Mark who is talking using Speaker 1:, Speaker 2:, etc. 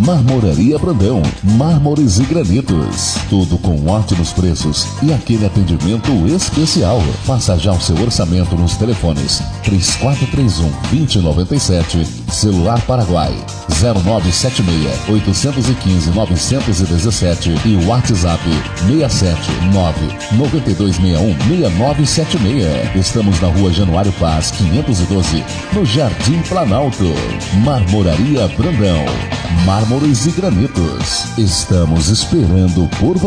Speaker 1: Marmoraria Brandão, mármores e granitos. Tudo com ótimos preços e aquele atendimento especial. Faça já o seu orçamento nos telefones 3431-2097, celular Paraguai 0976-815-917 e o WhatsApp 679-9261-6976. Estamos na Rua Januário Paz, 512, no Jardim Planalto. Marmoraria Brandão, mármores e granitos. Estamos esperando por você.